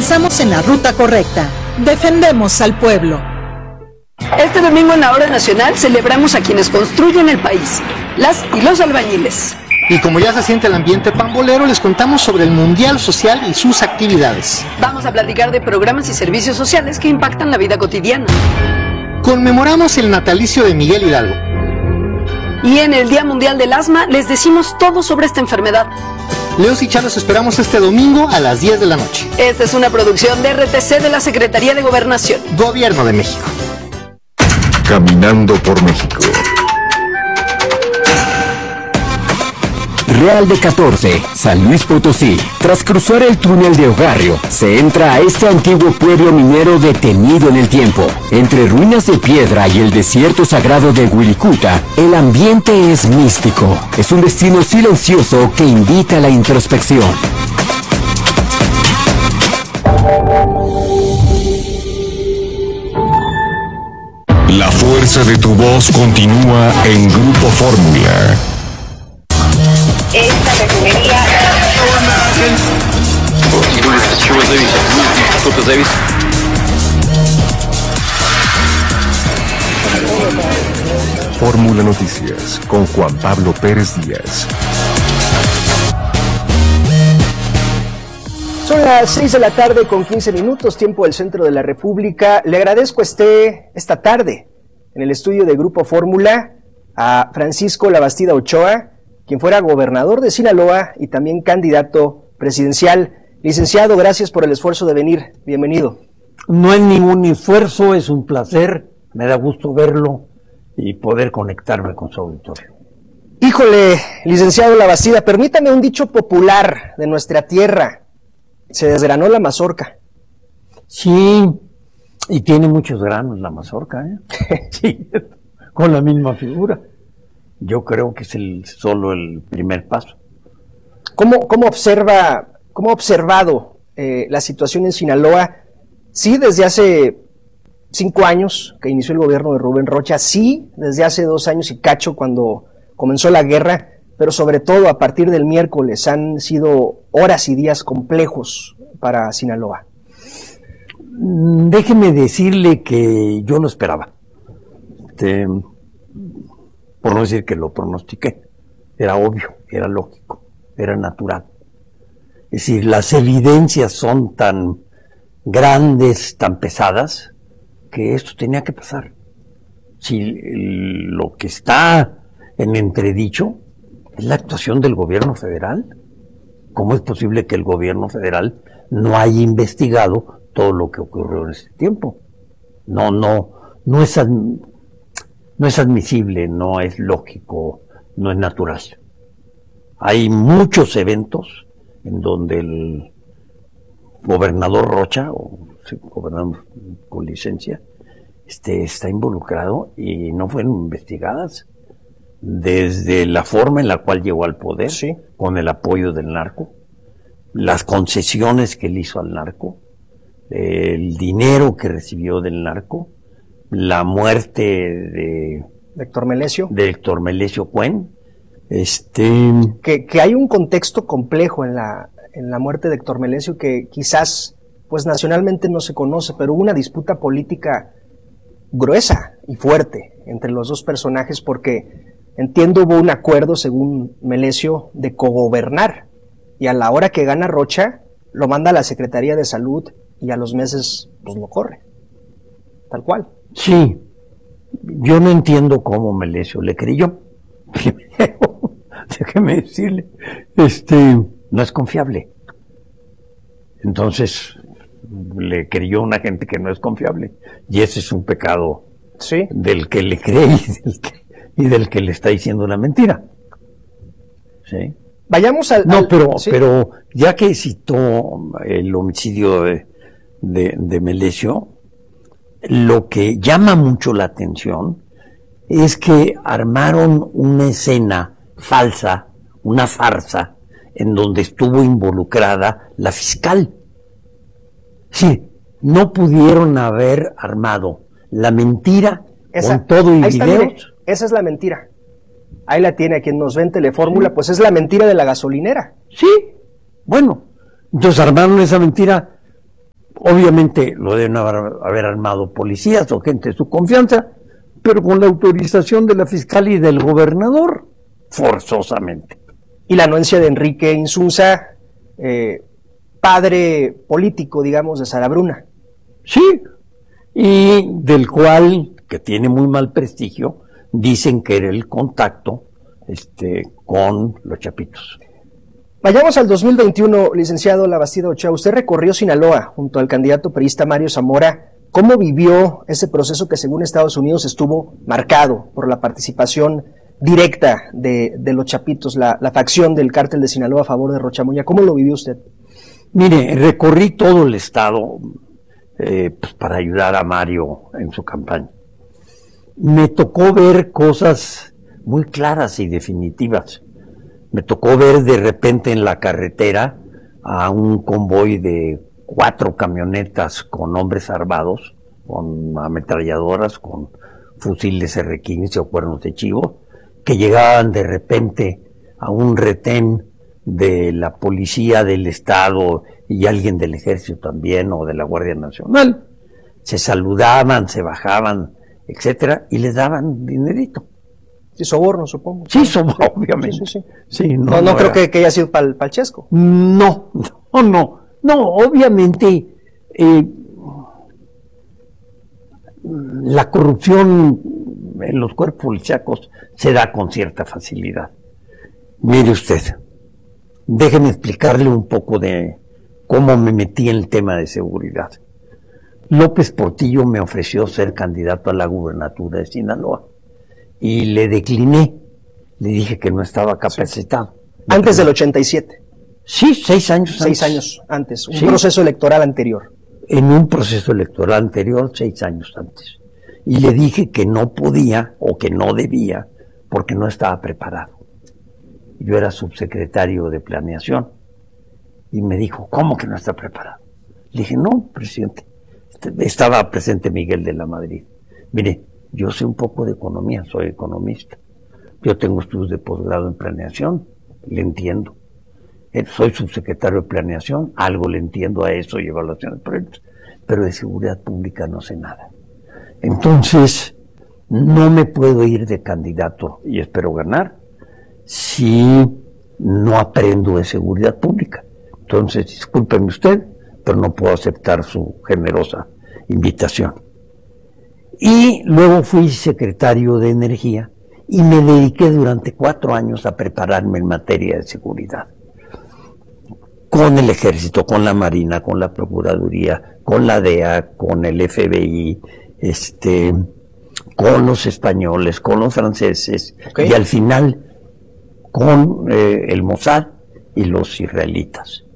avanzamos en la ruta correcta. Defendemos al pueblo. Este domingo en la Hora Nacional celebramos a quienes construyen el país, las y los albañiles. Y como ya se siente el ambiente pambolero, les contamos sobre el Mundial Social y sus actividades. Vamos a platicar de programas y servicios sociales que impactan la vida cotidiana. Conmemoramos el natalicio de Miguel Hidalgo. Y en el Día Mundial del Asma les decimos todo sobre esta enfermedad. Leos y Chávez esperamos este domingo a las 10 de la noche. Esta es una producción de RTC de la Secretaría de Gobernación. Gobierno de México. Caminando por México. Real de 14, San Luis Potosí. Tras cruzar el túnel de Ogarrio, se entra a este antiguo pueblo minero detenido en el tiempo. Entre ruinas de piedra y el desierto sagrado de Huilicuta, el ambiente es místico. Es un destino silencioso que invita a la introspección. La fuerza de tu voz continúa en Grupo Fórmula. Esta refinería... Fórmula Noticias con Juan Pablo Pérez Díaz. Son las 6 de la tarde con 15 minutos, tiempo del centro de la República. Le agradezco esta tarde en el estudio de Grupo Fórmula a Francisco Labastida Ochoa, quien fuera gobernador de Sinaloa y también candidato presidencial. Licenciado, gracias por el esfuerzo de venir. Bienvenido. No hay ningún esfuerzo, es un placer, me da gusto verlo y poder conectarme con su auditorio. Híjole, licenciado Labastida, permítame un dicho popular de nuestra tierra. Se desgranó la mazorca. Sí, y tiene muchos granos la mazorca, ¿eh? Sí, con la misma figura. Yo creo que es solo el primer paso. ¿Cómo ha observado la situación en Sinaloa? Sí, desde hace 5 años que inició el gobierno de Rubén Rocha, sí, desde hace 2 años y cacho cuando comenzó la guerra, pero sobre todo a partir del miércoles han sido horas y días complejos para Sinaloa. Déjeme decirle que yo lo esperaba. Por no decir que lo pronostiqué. Era obvio, era lógico, era natural. Es decir, las evidencias son tan grandes, tan pesadas, que esto tenía que pasar. Si lo que está en entredicho es la actuación del gobierno federal, ¿cómo es posible que el gobierno federal no haya investigado todo lo que ocurrió en este tiempo? No es admisible, no es lógico, no es natural. Hay muchos eventos en donde el gobernador Rocha, o gobernador con licencia, está involucrado y no fueron investigadas. Desde la forma en la cual llegó al poder, sí, con el apoyo del narco, las concesiones que él hizo al narco, el dinero que recibió del narco, la muerte de Héctor Melesio. De Héctor Melesio Cuen. Que hay un contexto complejo en la muerte de Héctor Melesio que quizás pues nacionalmente no se conoce, pero hubo una disputa política gruesa y fuerte entre los dos personajes porque entiendo hubo un acuerdo, según Melesio, de cogobernar, y a la hora que gana Rocha lo manda a la Secretaría de Salud y a los meses pues lo corre, tal cual. Sí, yo no entiendo cómo Melesio le creyó. Primero, déjeme decirle, no es confiable. Entonces, le creyó a una gente que no es confiable. Y ese es un pecado, ¿sí?, del que le cree y del que le está diciendo una mentira. ¿Sí? Vayamos al... No, pero ya que citó el homicidio de Melesio, lo que llama mucho la atención es que armaron una escena falsa, una farsa, en donde estuvo involucrada la fiscal. Sí, no pudieron haber armado la mentira con todo y videos. Esa es la mentira. Ahí la tiene, a quien nos ve en Telefórmula, pues es la mentira de la gasolinera. Sí, bueno, entonces armaron esa mentira Obviamente lo deben haber armado policías o gente de su confianza, pero con la autorización de la fiscal y del gobernador, forzosamente. Y la anuencia de Enrique Insunza, padre político, digamos, de Sara Bruna. Sí, y del cual, que tiene muy mal prestigio, dicen que era el contacto con los Chapitos. Vayamos al 2021, licenciado Labastida Ochoa. Usted recorrió Sinaloa junto al candidato priista Mario Zamora. ¿Cómo vivió ese proceso que según Estados Unidos estuvo marcado por la participación directa de los Chapitos, la facción del cártel de Sinaloa a favor de Rocha Moya? ¿Cómo lo vivió usted? Mire, recorrí todo el estado pues para ayudar a Mario en su campaña. Me tocó ver cosas muy claras y definitivas. Me tocó ver de repente en la carretera a un convoy de 4 camionetas con hombres armados, con ametralladoras, con fusiles R-15 o cuernos de chivo, que llegaban de repente a un retén de la policía del estado y alguien del ejército también o de la Guardia Nacional. Se saludaban, se bajaban, etcétera, y les daban dinerito. Sí, soborno, supongo. Sí, obviamente. Sí, no creo que haya sido para el Chesco. No, obviamente la corrupción en los cuerpos policíacos se da con cierta facilidad. Mire usted, déjeme explicarle un poco de cómo me metí en el tema de seguridad. López Portillo me ofreció ser candidato a la gubernatura de Sinaloa y le decliné, le dije que no estaba capacitado. Antes del 87. Sí, 6 años 6 años antes, un sí. Proceso electoral anterior. En un proceso electoral anterior, 6 años antes. Y le dije que no podía o que no debía porque no estaba preparado. Yo era subsecretario de Planeación. Y me dijo, ¿cómo que no está preparado? Le dije, no, presidente. Estaba presente Miguel de la Madrid. Mire, yo sé un poco de economía, soy economista. Yo tengo estudios de posgrado en Planeación, le entiendo. Soy subsecretario de Planeación, algo le entiendo a eso y evaluación de proyectos, pero de seguridad pública no sé nada. Entonces, no me puedo ir de candidato y espero ganar si no aprendo de seguridad pública. Entonces, discúlpeme usted, pero no puedo aceptar su generosa invitación. Y luego fui secretario de Energía y me dediqué durante 4 años a prepararme en materia de seguridad. Con el Ejército, con la Marina, con la Procuraduría, con la DEA, con el FBI, con los españoles, con los franceses, y al final con el Mossad y los israelitas.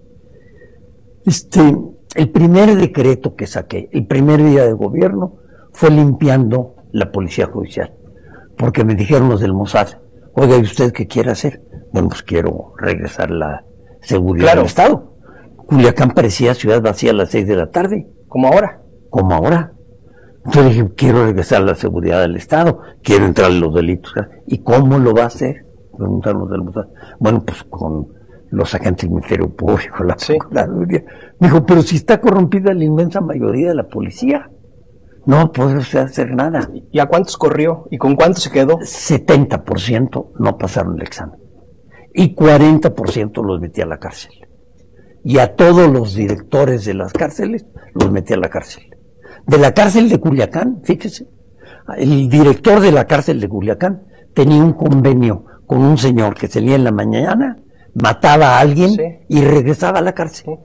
El primer decreto que saqué, el primer día de gobierno, fue limpiando la policía judicial, porque me dijeron los del Mossad, oiga, ¿y usted qué quiere hacer? Bueno, pues quiero regresar la seguridad del Estado. Culiacán parecía ciudad vacía a las 6 de la tarde. Como ahora. Como ahora. Entonces dije, quiero regresar la seguridad del Estado, quiero entrar en los delitos. ¿Y cómo lo va a hacer? Preguntaron los del Mossad. Bueno, pues con los agentes del Ministerio Público, la Procuraduría. Me dijo, pero si está corrompida la inmensa mayoría de la policía, no podrá usted hacer nada. ¿Y a cuántos corrió? ¿Y con cuántos se quedó? 70% no pasaron el examen. Y 40% los metí a la cárcel. Y a todos los directores de las cárceles los metí a la cárcel. De la cárcel de Culiacán, fíjese, el director de la cárcel de Culiacán tenía un convenio con un señor que salía en la mañana, mataba a alguien y regresaba a la cárcel.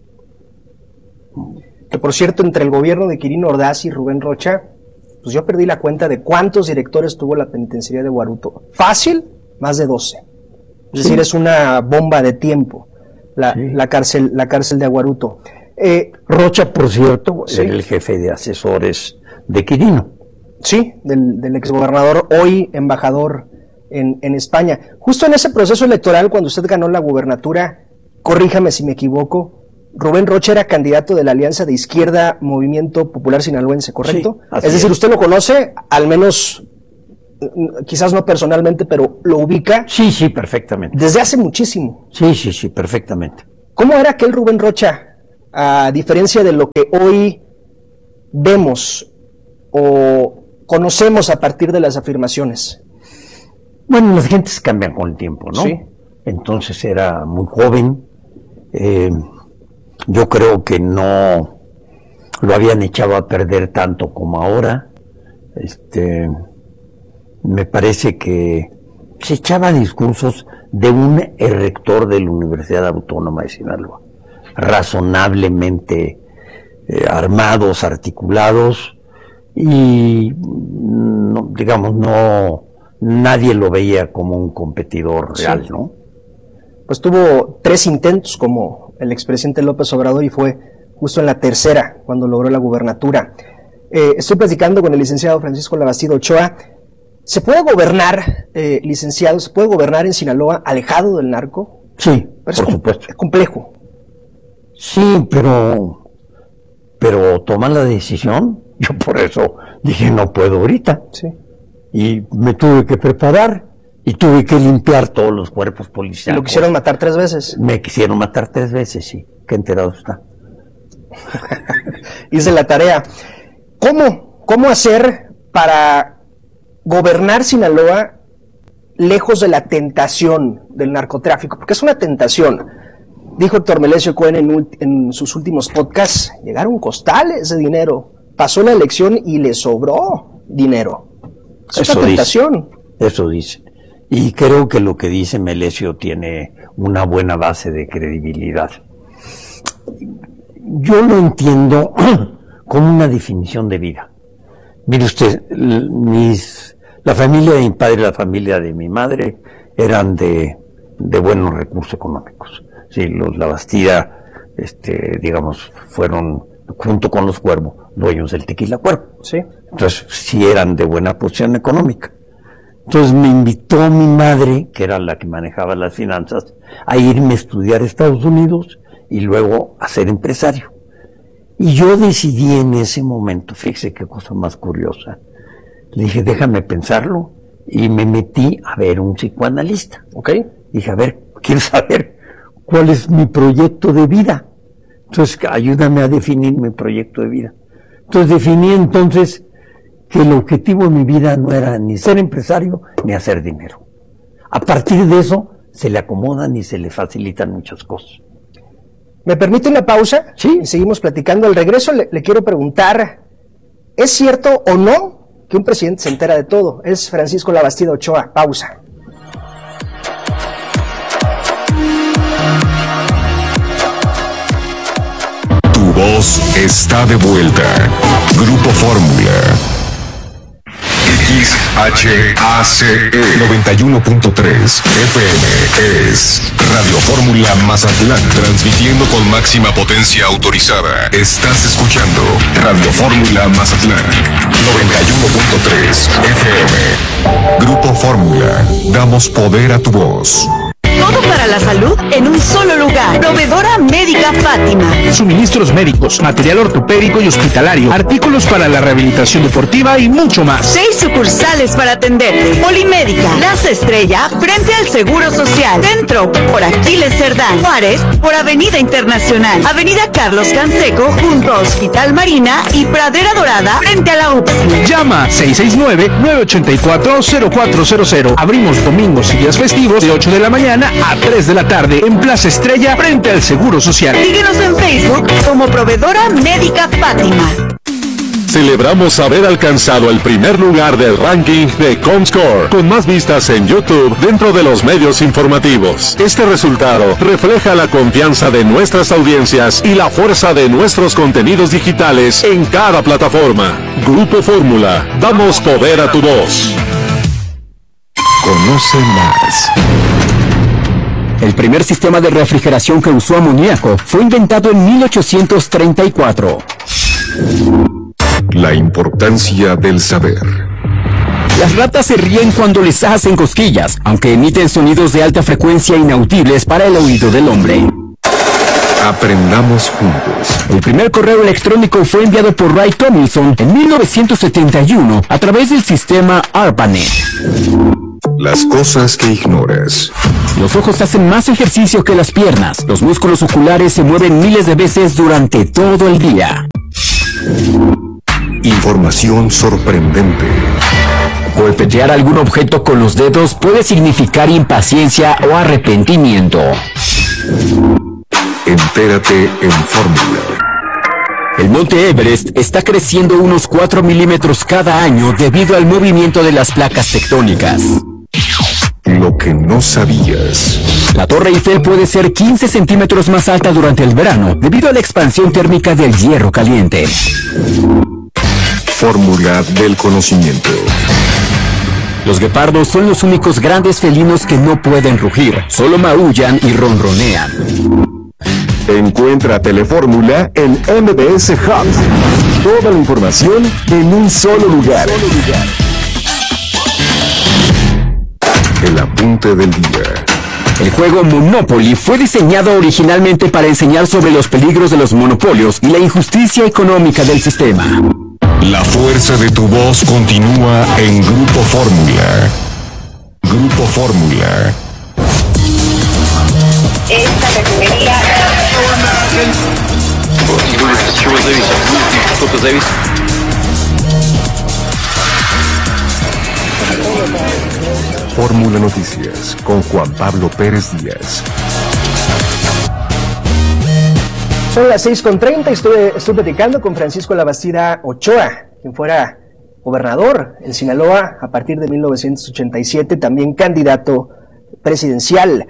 Que por cierto, entre el gobierno de Quirino Ordaz y Rubén Rocha, pues yo perdí la cuenta de cuántos directores tuvo la penitenciaría de Guaruto. Fácil, más de 12. Es decir, es una bomba de tiempo la cárcel de Aguaruto. Rocha, por cierto, era el jefe de asesores de Quirino. Sí, del exgobernador, hoy embajador en España. Justo en ese proceso electoral, cuando usted ganó la gubernatura, corríjame si me equivoco, Rubén Rocha era candidato de la Alianza de Izquierda Movimiento Popular Sinaloense, ¿correcto? Sí, es decir, usted lo conoce, al menos, quizás no personalmente, pero lo ubica. Sí, perfectamente. Desde hace muchísimo. Sí, perfectamente. ¿Cómo era aquel Rubén Rocha a diferencia de lo que hoy vemos o conocemos a partir de las afirmaciones? Bueno, las gentes cambian con el tiempo, ¿no? Sí. Entonces era muy joven. Yo creo que no lo habían echado a perder tanto como ahora. Me parece que se echaba discursos de un rector de la Universidad Autónoma de Sinaloa, razonablemente armados, articulados, y nadie lo veía como un competidor real, Sí. ¿no? Pues tuvo 3 intentos como el expresidente López Obrador y fue justo en la tercera cuando logró la gubernatura. Estoy platicando con el licenciado Francisco Labastida Ochoa. ¿Se puede gobernar, licenciado, se puede gobernar en Sinaloa alejado del narco? Sí, Pero por supuesto. Es complejo. Sí, pero tomar la decisión, yo por eso dije no puedo ahorita. Sí. Y me tuve que preparar y tuve que limpiar todos los cuerpos Y policiales. lo quisieron matar 3 veces. Me quisieron matar 3 veces, sí. Qué enterado está. Hice la tarea. ¿Cómo hacer para gobernar Sinaloa lejos de la tentación del narcotráfico? Porque es una tentación. Dijo Héctor Melesio Cohen en sus últimos podcasts, llegaron costales de dinero, pasó la elección y le sobró dinero. Es una tentación. Eso dice. Y creo que lo que dice Melesio tiene una buena base de credibilidad. Yo lo entiendo como una definición de vida. Mire usted, la familia de mi padre y la familia de mi madre eran de buenos recursos económicos. Sí, los Labastida, fueron, junto con los Cuervo, dueños del Tequila Cuervo. Sí. Entonces, sí eran de buena posición económica. Entonces me invitó mi madre, que era la que manejaba las finanzas, a irme a estudiar a Estados Unidos y luego a ser empresario. Y yo decidí en ese momento, fíjese qué cosa más curiosa, le dije, déjame pensarlo, y me metí a ver un psicoanalista. ¿Ok? Dije, a ver, quiero saber cuál es mi proyecto de vida. Entonces, ayúdame a definir mi proyecto de vida. Entonces, definí que el objetivo de mi vida no era ni ser empresario ni hacer dinero. A partir de eso, se le acomodan y se le facilitan muchas cosas. ¿Me permite una pausa? Sí. Y seguimos platicando. Al regreso le quiero preguntar, ¿es cierto o no que un presidente se entera de todo? Es Francisco Labastida Ochoa. Pausa. Tu voz está de vuelta. Grupo Fórmula. XHACE 91.3 FM es Radio Fórmula Mazatlán, transmitiendo con máxima potencia autorizada. Estás escuchando Radio Fórmula Mazatlán 91.3 FM. Grupo Fórmula, damos poder a tu voz. Todo para la salud en un solo lugar. Proveedora Médica Fátima. Suministros médicos, material ortopédico y hospitalario, artículos para la rehabilitación deportiva y mucho más. 6 sucursales para atenderte. Polimédica, Plaza Estrella, frente al Seguro Social. Centro, por Aquiles Cerdán. Juárez, por Avenida Internacional. Avenida Carlos Canseco, junto a Hospital Marina y Pradera Dorada, frente a la UPSI. Llama 669-984-0400. Abrimos domingos y días festivos de 8 de la mañana a 3 de la tarde en Plaza Estrella, frente al Seguro Social. Síguenos en Facebook como Proveedora Médica Fátima. Celebramos haber alcanzado el primer lugar del ranking de Comscore, con más vistas en YouTube dentro de los medios informativos. Este resultado refleja la confianza de nuestras audiencias y la fuerza de nuestros contenidos digitales en cada plataforma. Grupo Fórmula, damos poder a tu voz. Conoce más. El primer sistema de refrigeración que usó amoníaco fue inventado en 1834. La importancia del saber. Las ratas se ríen cuando les hacen cosquillas, aunque emiten sonidos de alta frecuencia inaudibles para el oído del hombre. Aprendamos juntos. El primer correo electrónico fue enviado por Ray Tomlinson en 1971 a través del sistema ARPANET. Las cosas que ignoras. Los ojos hacen más ejercicio que las piernas. Los músculos oculares se mueven miles de veces durante todo el día. Información sorprendente. Golpetear algún objeto con los dedos puede significar impaciencia o arrepentimiento. Entérate en Fórmula. El monte Everest está creciendo unos 4 milímetros cada año debido al movimiento de las placas tectónicas. Lo que no sabías. La Torre Eiffel puede ser 15 centímetros más alta durante el verano debido a la expansión térmica del hierro caliente. Fórmula del conocimiento. Los guepardos son los únicos grandes felinos que no pueden rugir, solo maullan y ronronean. Encuentra Telefórmula en MBS Hub. Toda la información en un solo lugar. El apunte del día. El juego Monopoly fue diseñado originalmente para enseñar sobre los peligros de los monopolios y la injusticia económica del sistema. La fuerza de tu voz continúa en Grupo Fórmula. Grupo Fórmula. Esta refinería... Fórmula Noticias con Juan Pablo Pérez Díaz. Son las 6:30 y estoy platicando con Francisco Labastida Ochoa, quien fuera gobernador en Sinaloa a partir de 1987, también candidato presidencial.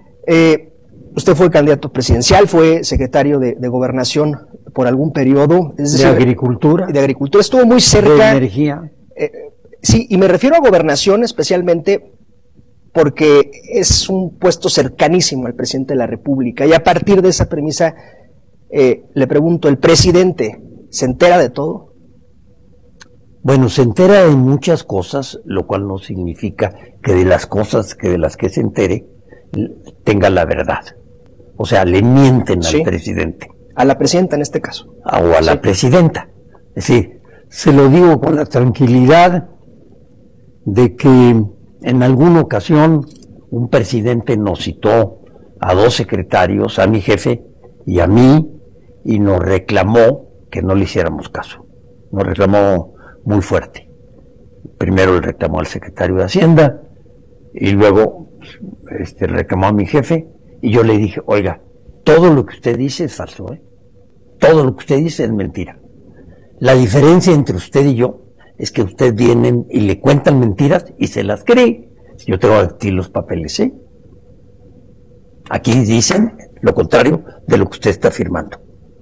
Usted fue candidato presidencial, fue secretario de Gobernación por algún periodo. Es decir, de Agricultura. De Agricultura, estuvo muy cerca. De Energía. Sí, y me refiero a Gobernación especialmente porque es un puesto cercanísimo al presidente de la República, y a partir de esa premisa le pregunto, ¿el presidente se entera de todo? Bueno, se entera de muchas cosas, lo cual no significa que de las cosas de las que se entere tenga la verdad. O sea, le mienten al presidente. A la presidenta en este caso. O a la presidenta. Es decir, se lo digo con la tranquilidad de que en alguna ocasión un presidente nos citó a 2 secretarios, a mi jefe y a mí, y nos reclamó que no le hiciéramos caso. Nos reclamó muy fuerte. Primero le reclamó al secretario de Hacienda y luego reclamó a mi jefe, y yo le dije, oiga, todo lo que usted dice es falso, ¿eh? Todo lo que usted dice es mentira. La diferencia entre usted y yo es que usted vienen y le cuentan mentiras y se las cree. Yo tengo aquí los papeles, ¿eh? Aquí dicen lo contrario de lo que usted está afirmando.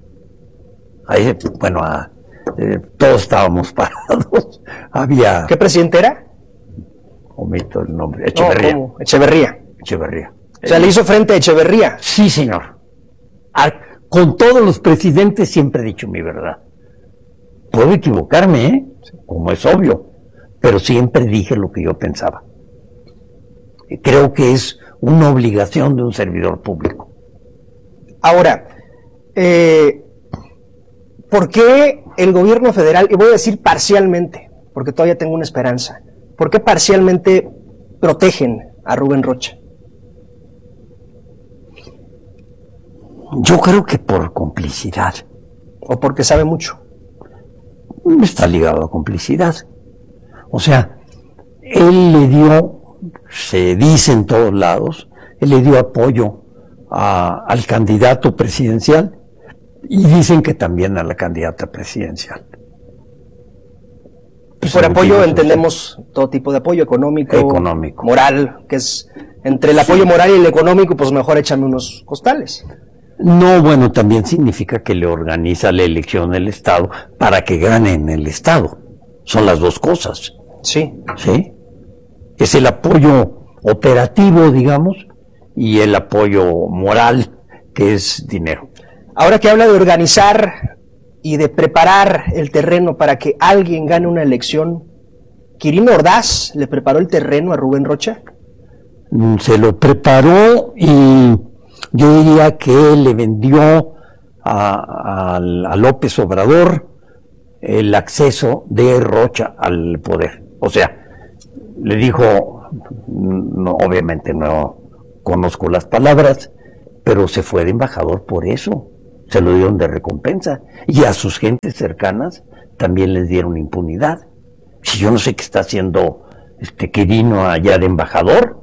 Ahí, bueno, todos estábamos parados. Había... ¿Qué presidente era? Omito el nombre. Echeverría. ¿Cómo? Echeverría. O sea, le hizo frente a Echeverría. Sí, señor. Con todos los presidentes siempre he dicho mi verdad. Puedo equivocarme, ¿eh? Como es obvio, pero siempre dije lo que yo pensaba. Creo que es una obligación de un servidor público. Ahora, ¿por qué el gobierno federal, y voy a decir parcialmente, porque todavía tengo una esperanza, ¿por qué parcialmente protegen a Rubén Rocha? Yo creo que por complicidad. ¿O porque sabe mucho? Está ligado a complicidad. O sea, él le dio, se dice en todos lados, él le dio apoyo al candidato presidencial, y dicen que también a la candidata presidencial. Y por apoyo entendemos todo tipo de apoyo económico, moral, que es entre el apoyo moral y el económico, pues mejor échame unos costales. No, bueno, también significa que le organiza la elección del Estado para que gane en el Estado. Son las dos cosas. Sí. ¿Sí? Es el apoyo operativo, digamos, y el apoyo moral, que es dinero. Ahora que habla de organizar y de preparar el terreno para que alguien gane una elección, ¿Quirino Ordaz le preparó el terreno a Rubén Rocha? Se lo preparó, y yo diría que él le vendió a López Obrador el acceso de Rocha al poder. O sea, le dijo, no, obviamente no conozco las palabras, pero se fue de embajador por eso, se lo dieron de recompensa, y a sus gentes cercanas también les dieron impunidad. Si yo no sé qué está haciendo Quirino allá de embajador.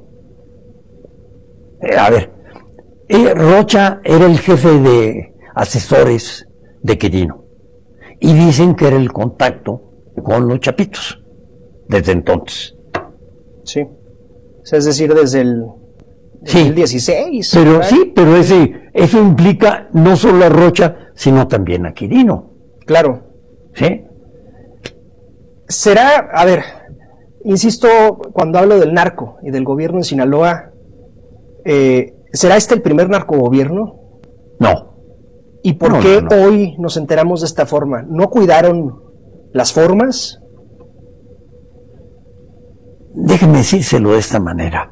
A ver, Rocha era el jefe de asesores de Quirino, y dicen que era el contacto con los chapitos desde entonces. Sí, es decir, desde el 2016. Pero ¿verdad? sí, pero eso implica no solo a Rocha, sino también a Quirino. Claro. ¿Sí? Será, a ver, insisto, cuando hablo del narco y del gobierno en Sinaloa, ¿será este el primer narcogobierno? No. ¿Y por qué hoy nos enteramos de esta forma? ¿No cuidaron las formas? Déjeme decírselo de esta manera.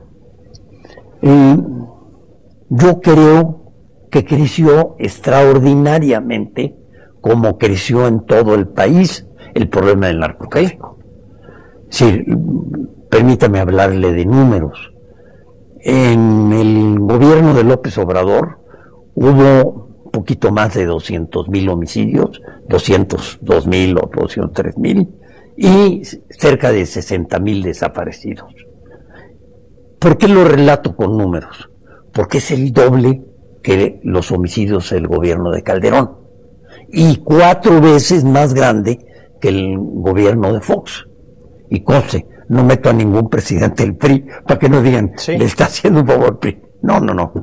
Yo creo que creció extraordinariamente, como creció en todo el país, el problema del narcotráfico. Sí, permítame hablarle de números. En el gobierno de López Obrador hubo un poquito más de 200,000 homicidios, 202,000 o 203,000, y cerca de 60,000 desaparecidos. ¿Por qué lo relato con números? Porque es el doble que los homicidios del gobierno de Calderón, y 4 veces más grande que el gobierno de Fox. Y conste, no meto a ningún presidente del PRI para que no digan, le está haciendo un favor PRI. No.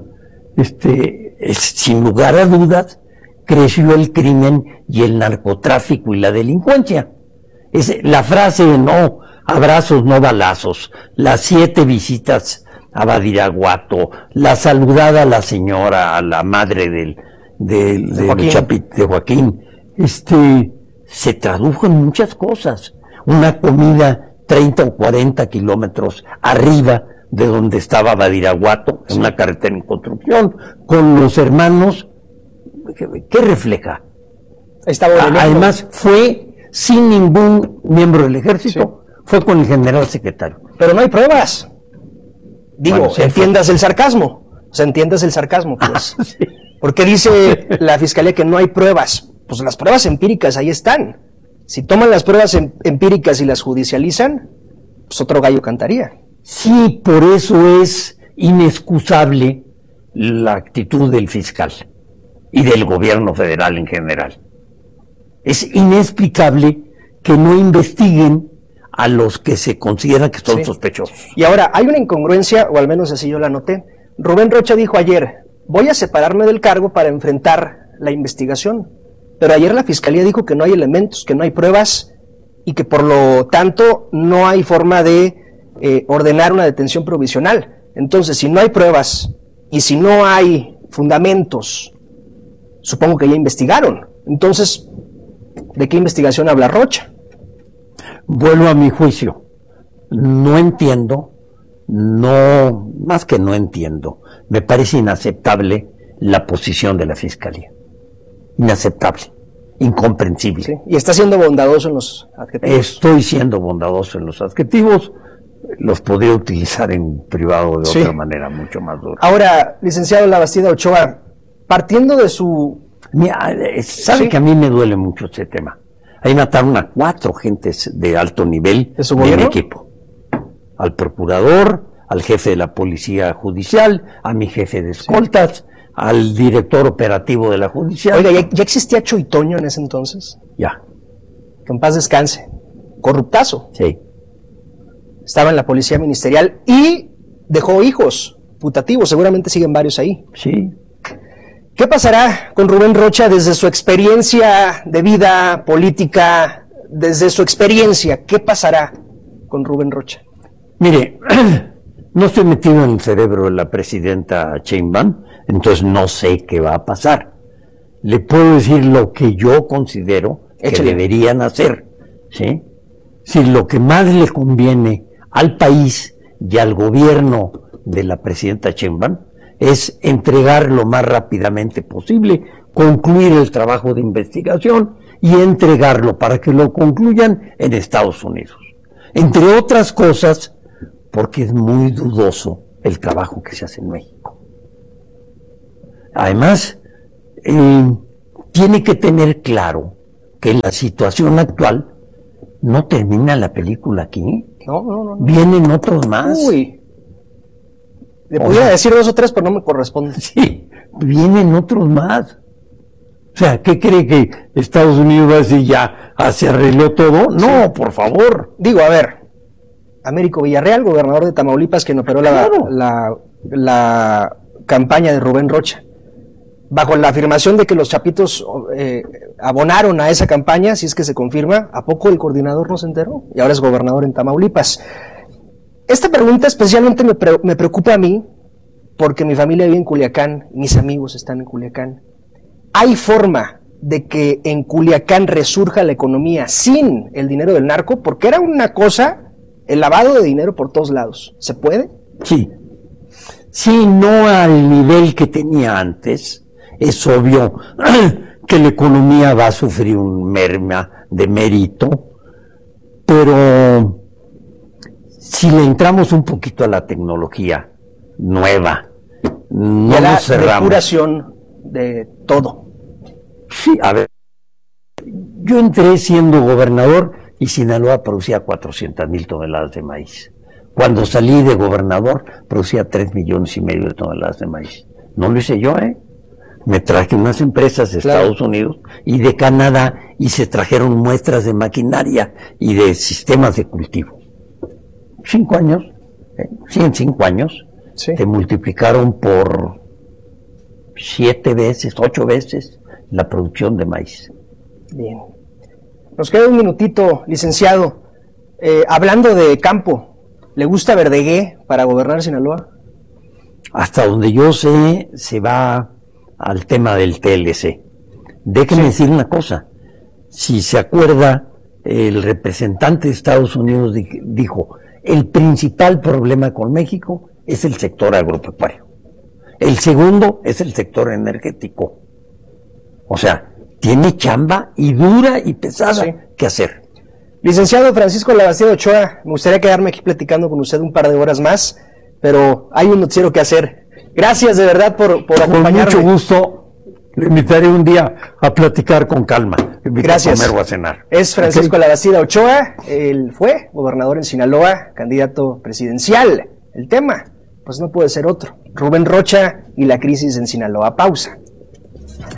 Sin lugar a dudas, creció el crimen y el narcotráfico y la delincuencia. La frase no abrazos, no balazos, las 7 visitas a Badiraguato, la saludada a la señora, a la madre de Joaquín, se tradujo en muchas cosas. Una comida 30 o 40 kilómetros arriba de donde estaba Badiraguato, en una carretera en construcción, con los hermanos. ¿Qué refleja? Además, fue sin ningún miembro del ejército, fue con el general secretario. Pero no hay pruebas. Digo, entiendas el sarcasmo. O sea, entiendas el sarcasmo, pues. Sí. ¿Por qué dice la fiscalía que no hay pruebas? Pues las pruebas empíricas ahí están. Si toman las pruebas empíricas y las judicializan, pues otro gallo cantaría. Sí, por eso es inexcusable la actitud del fiscal y del gobierno federal en general. Es inexplicable que no investiguen a los que se considera que son sospechosos. Y ahora, hay una incongruencia, o al menos así yo la noté. Rubén Rocha dijo ayer, voy a separarme del cargo para enfrentar la investigación. Pero ayer la fiscalía dijo que no hay elementos, que no hay pruebas y que por lo tanto no hay forma de ordenar una detención provisional. Entonces, si no hay pruebas y si no hay fundamentos, supongo que ya investigaron. Entonces, ¿de qué investigación habla Rocha? Vuelvo a mi juicio. No entiendo, más que no entiendo, me parece inaceptable la posición de la fiscalía. Inaceptable, incomprensible. Sí. Y está siendo bondadoso en los adjetivos. Estoy siendo bondadoso en los adjetivos, los podría utilizar en privado de otra manera mucho más dura. Ahora, licenciado Labastida Ochoa, partiendo de su... Mira, sabe que a mí me duele mucho este tema. Ahí mataron a 4 gentes de alto nivel de mi equipo. Al procurador, al jefe de la policía judicial, a mi jefe de escoltas, al director operativo de la judicial. Oiga, ¿ya existía Choitoño en ese entonces? Ya. Que en paz descanse. Corruptazo. Sí. Estaba en la policía ministerial y dejó hijos putativos, seguramente siguen varios ahí. Sí. ¿Qué pasará con Rubén Rocha desde su experiencia de vida política, desde su experiencia? ¿Qué pasará con Rubén Rocha? Mire, no estoy metido en el cerebro de la presidenta Sheinbaum, entonces no sé qué va a pasar. Le puedo decir lo que yo considero que deberían hacer, ¿sí? Si lo que más le conviene al país y al gobierno de la presidenta Sheinbaum es entregar lo más rápidamente posible, concluir el trabajo de investigación y entregarlo para que lo concluyan en Estados Unidos. Entre otras cosas, porque es muy dudoso el trabajo que se hace en México. Además, tiene que tener claro que en la situación actual no termina la película aquí. No. Vienen otros más. Uy. Le podría decir 2 o 3, pero no me corresponde. Sí, vienen otros más. O sea, ¿qué cree que Estados Unidos va a decir ya se arregló todo? No, por favor. Digo, a ver, Américo Villarreal, gobernador de Tamaulipas, quien operó la campaña de Rubén Rocha, bajo la afirmación de que los chapitos abonaron a esa campaña, si es que se confirma, ¿a poco el coordinador no se enteró? Y ahora es gobernador en Tamaulipas. Esta pregunta especialmente me preocupa a mí, porque mi familia vive en Culiacán, mis amigos están en Culiacán. ¿Hay forma de que en Culiacán resurja la economía sin el dinero del narco? Porque era una cosa, el lavado de dinero por todos lados. ¿Se puede? Sí. Sí, no al nivel que tenía antes. Es obvio que la economía va a sufrir un merma de mérito, pero si le entramos un poquito a la tecnología nueva, no la nos cerramos. Depuración de todo. Sí, a ver, yo entré siendo gobernador y Sinaloa producía 400,000 toneladas de maíz. Cuando salí de gobernador producía 3,5 millones de toneladas de maíz. No lo hice yo, Me traje unas empresas de Estados Unidos y de Canadá y se trajeron muestras de maquinaria y de sistemas de cultivo. 5 años, en 5 años, se multiplicaron por 7 veces, 8 veces la producción de maíz. Bien. Nos queda un minutito, licenciado. Hablando de campo, ¿le gusta Verdegué para gobernar Sinaloa? Hasta donde yo sé, se va al tema del TLC. Déjeme decir una cosa. Si se acuerda, el representante de Estados Unidos dijo, el principal problema con México es el sector agropecuario. El segundo es el sector energético. O sea, tiene chamba y dura y pesada que hacer. Licenciado Francisco Labastida Ochoa, me gustaría quedarme aquí platicando con usted un par de horas más, pero hay un noticiero que hacer. Gracias de verdad por acompañarme. Con mucho gusto. Le invitaré un día a platicar con calma. Gracias. A comer o a cenar. Es Francisco Labastida Ochoa, él fue gobernador en Sinaloa, candidato presidencial. El tema, pues no puede ser otro. Rubén Rocha y la crisis en Sinaloa. Pausa.